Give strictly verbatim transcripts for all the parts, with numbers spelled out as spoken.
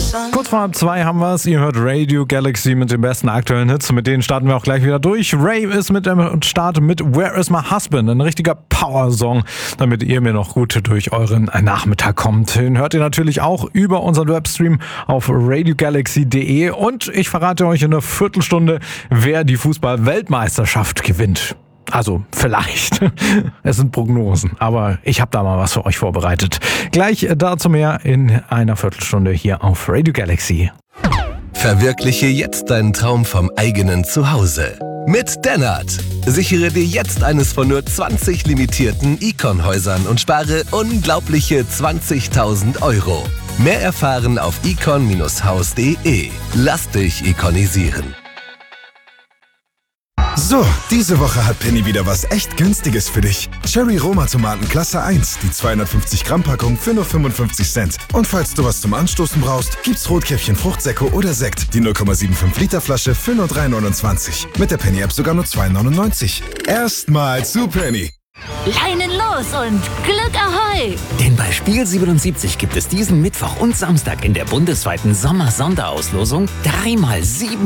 Kurz vor halb zwei haben wir es. Ihr hört Radio Galaxy mit den besten aktuellen Hits. Mit denen starten wir auch gleich wieder durch. Ray ist mit dem Start mit Where is my husband? Ein richtiger Power-Song, damit ihr mir noch gut durch euren Nachmittag kommt. Den hört ihr natürlich auch über unseren Webstream auf radio galaxy punkt de. Und ich verrate euch in einer Viertelstunde, wer die Fußball-Weltmeisterschaft gewinnt. Also vielleicht. Es sind Prognosen, aber ich habe da mal was für euch vorbereitet. Gleich dazu mehr in einer Viertelstunde hier auf Radio Galaxy. Verwirkliche jetzt deinen Traum vom eigenen Zuhause. Mit Dennert. Sichere dir jetzt eines von nur zwanzig limitierten Icon-Häusern und spare unglaubliche zwanzigtausend Euro. Mehr erfahren auf icon Haus punkt de. Lass dich ikonisieren. So, diese Woche hat Penny wieder was echt Günstiges für dich. Cherry Roma Tomaten Klasse eins, die zweihundertfünfzig Gramm Packung für nur fünfundfünfzig Cent. Und falls du was zum Anstoßen brauchst, gibt's Rotkäppchen Fruchtsäcke oder Sekt, die null Komma fünfundsiebzig Liter Flasche für nur drei neunundzwanzig. Mit der Penny App sogar nur zwei neunundneunzig. Erstmal zu Penny. Leinen los und Glück Ahoi! Denn bei Spiel siebenundsiebzig gibt es diesen Mittwoch und Samstag in der bundesweiten Sommer-Sonderauslosung dreimal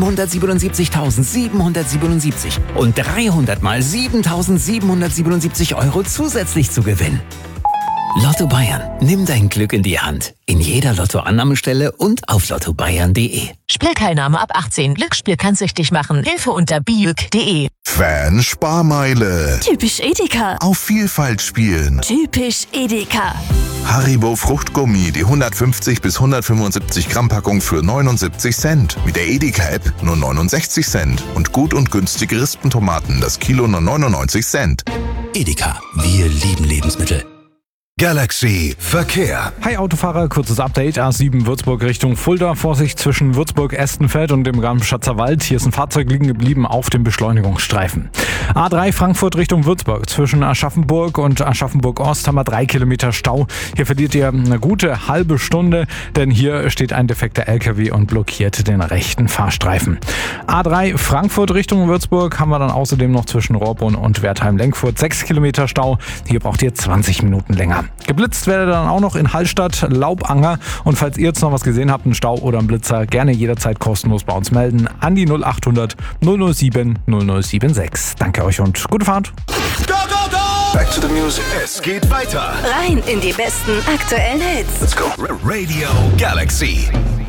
siebenhundertsiebenundsiebzigtausendsiebenhundertsiebenundsiebzig und dreihundert mal siebentausendsiebenhundertsiebenundsiebzig Euro zusätzlich zu gewinnen. Lotto Bayern, nimm dein Glück in die Hand. In jeder Lottoannahmestelle und auf lotto bayern punkt de. Spielteilnahme ab achtzehn. Glücksspiel kann süchtig machen. Hilfe unter biüg punkt de. Fan-Sparmeile. Typisch Edeka. Auf Vielfalt spielen. Typisch Edeka. Haribo Fruchtgummi, die hundertfünfzig bis hundertfünfundsiebzig Gramm Packung für neunundsiebzig Cent. Mit der Edeka-App nur neunundsechzig Cent. Und gut und günstige Rispentomaten, das Kilo nur neunundneunzig Cent. Edeka, wir lieben Lebensmittel. Galaxy Verkehr. Hi Autofahrer, kurzes Update. A sieben Würzburg Richtung Fulda. Vorsicht zwischen Würzburg-Estenfeld und dem Garmisch-Schatzer Wald. Hier ist ein Fahrzeug liegen geblieben auf dem Beschleunigungsstreifen. A drei Frankfurt Richtung Würzburg. Zwischen Aschaffenburg und Aschaffenburg-Ost haben wir drei Kilometer Stau. Hier verliert ihr eine gute halbe Stunde, denn hier steht ein defekter L K W und blockiert den rechten Fahrstreifen. A drei Frankfurt Richtung Würzburg haben wir dann außerdem noch zwischen Rohrbrunn und Wertheim-Lenkfurt sechs Kilometer Stau. Hier braucht ihr zwanzig Minuten länger. Geblitzt werdet ihr dann auch noch in Hallstatt, Laubanger. Und falls ihr jetzt noch was gesehen habt, einen Stau oder einen Blitzer, gerne jederzeit kostenlos bei uns melden. An die null achthundert null null sieben null null sieben sechs. Danke euch und gute Fahrt. Go, go, go! Back to the music. Es geht weiter. Rein in die besten aktuellen Hits. Let's go. Radio Galaxy.